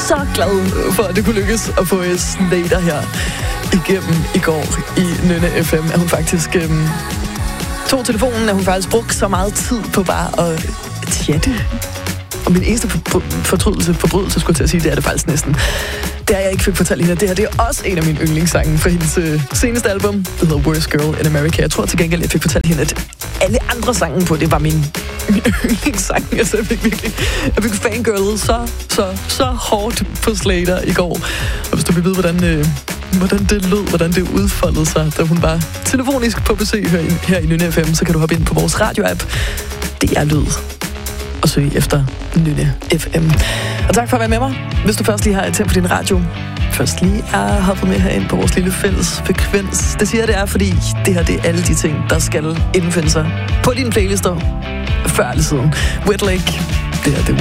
så glad for, at det kunne lykkes at få Slater her igennem i går i Nynne FM, at hun faktisk tog telefonen, at hun faktisk brugte så meget tid på bare at chatte. Og min eneste forbrydelse, skulle jeg til at sige, det er det faktisk næsten. Det er, jeg ikke fik fortalt hende, det her det er også en af mine yndlingssange fra hendes seneste album. Det hedder Worst Girl in America. Jeg tror til gengæld, jeg fik fortalt hende, at alle andre sange på det var min yndlingssang. Altså, jeg fik fangirlet så hårdt på Slater i går. Og hvis du vil vide, hvordan det lød, hvordan det udfoldede sig, da hun var telefonisk på besøg her i Nynne FM, så kan du hoppe ind på vores radio-app. Det er lyd. Og søge efter Nynne FM. Og tak for at være med mig. Hvis du først lige har tændt på din radio, først lige er hoppet med herind på vores lille fælles frekvens. Det siger jeg, det er, fordi det her det er alle de ting, der skal indfinde sig på dine playlister før eller siden. Wet Leg, det her det